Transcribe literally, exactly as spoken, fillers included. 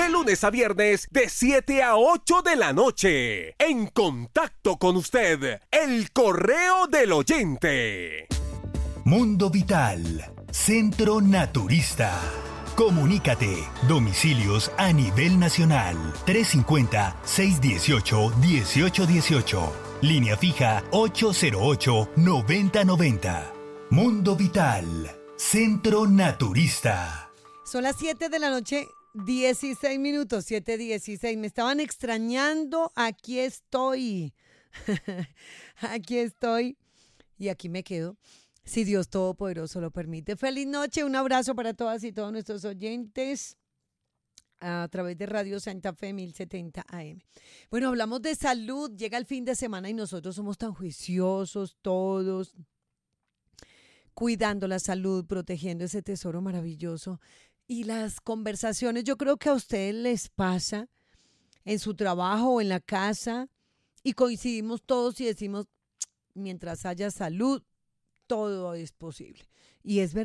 de lunes a viernes de siete a ocho de la noche. En contacto con usted, el correo del oyente. Mundo Vital, Centro Naturista. Comunícate. Domicilios a nivel nacional. trescientos cincuenta, seiscientos dieciocho, dieciocho dieciocho. Línea fija ochocientos ocho, noventa noventa. Mundo Vital, Centro Naturista. Son las siete de la noche, dieciséis minutos, siete dieciséis. Me estaban extrañando, aquí estoy. Aquí estoy y aquí me quedo. Si Dios Todopoderoso lo permite. Feliz noche, un abrazo para todas y todos nuestros oyentes a través de Radio Santa Fe mil setenta A M. Bueno, hablamos de salud, llega el fin de semana y nosotros somos tan juiciosos todos, cuidando la salud, protegiendo ese tesoro maravilloso. Y las conversaciones, yo creo que a ustedes les pasa en su trabajo o en la casa y coincidimos todos y decimos, mientras haya salud, todo es posible. Y es verdad.